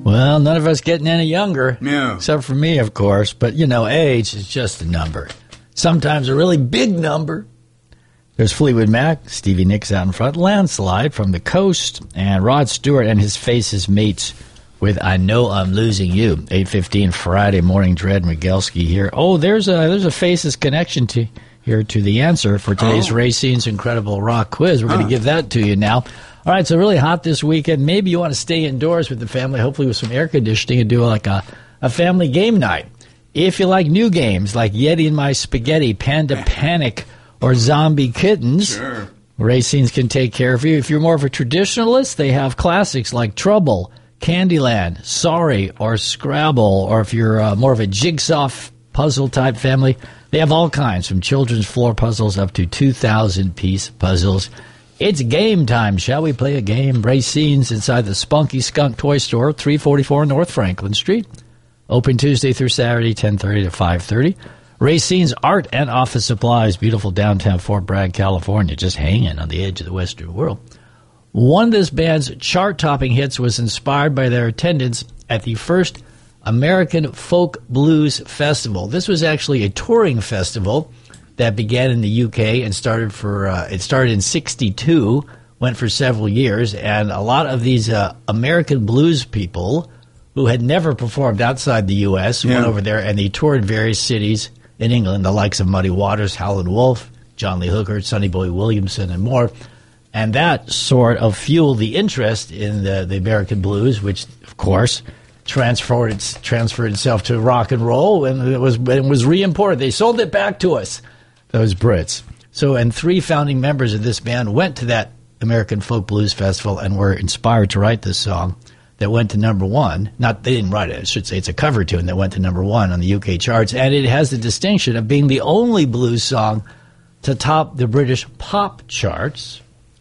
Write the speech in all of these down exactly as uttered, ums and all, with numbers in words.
Well, none of us getting any younger. No. Except for me, of course. But, you know, age is just a number. Sometimes a really big number. There's Fleetwood Mac, Stevie Nicks out in front, Landslide from the Coast, and Rod Stewart and his Faces mates with I Know I'm Losing You. eight fifteen Friday morning, Dred Migelski here. Oh, there's a there's a Faces connection to here to the answer for today's oh. Racine's Incredible Rock Quiz. We're huh. going to give that to you now. All right, so really hot this weekend. Maybe you want to stay indoors with the family, hopefully with some air conditioning, and do like a, a family game night. If you like new games like Yeti and My Spaghetti, Panda Panic, or Zombie Kittens, sure. Racine's can take care of you. If you're more of a traditionalist, they have classics like Trouble, Candyland, Sorry, or Scrabble. Or if you're uh, more of a jigsaw puzzle-type family, they have all kinds, from children's floor puzzles up to two thousand piece puzzles. It's game time. Shall we play a game? Racine's inside the Spunky Skunk Toy Store, three forty-four North Franklin Street. Open Tuesday through Saturday, ten thirty to five thirty. Racine's Art and Office Supplies, beautiful downtown Fort Bragg, California, just hanging on the edge of the Western world. One of this band's chart-topping hits was inspired by their attendance at the first American Folk Blues Festival. This was actually a touring festival that began in the U K and started for uh, it started in sixty-two, went for several years, and a lot of these uh, American blues people who had never performed outside the U S yeah. went over there, and they toured various cities in England, the likes of Muddy Waters, Howlin' Wolf, John Lee Hooker, Sonny Boy Williamson, and more. And that sort of fueled the interest in the, the American blues, which, of course, transferred its, transferred itself to rock and roll, and it was it was re-imported. They sold it back to us, those Brits. So, and three founding members of this band went to that American Folk Blues Festival and were inspired to write this song that went to number one. Not, they didn't write it, I should say. It's a cover tune that went to number one on the U K charts, and it has the distinction of being the only blues song to top the British pop charts.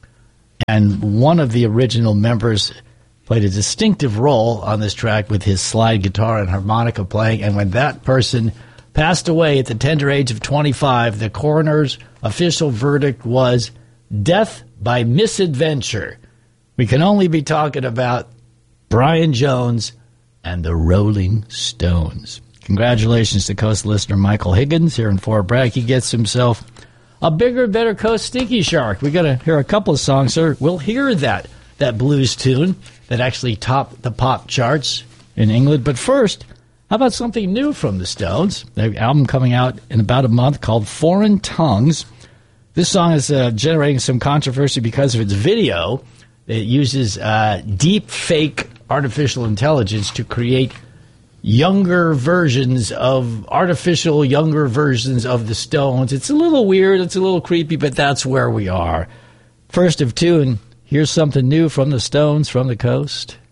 And one of the original members played a distinctive role on this track with his slide guitar and harmonica playing. And when that person passed away at the tender age of twenty-five, the coroner's official verdict was death by misadventure. We can only be talking about Brian Jones and the Rolling Stones. Congratulations to Coast listener Michael Higgins here in Fort Bragg. He gets himself a bigger, better Coast Stinky Shark. We got to hear a couple of songs, sir. We'll hear that that blues tune that actually topped the pop charts in England. But first, how about something new from the Stones? Their album coming out in about a month called Foreign Tongues. This song is uh, generating some controversy because of its video. It uses uh, deep fake artificial intelligence to create younger versions of artificial younger versions of the Stones. It's a little weird, it's a little creepy, but that's where we are. First of two, and here's something new from the Stones from the Coast.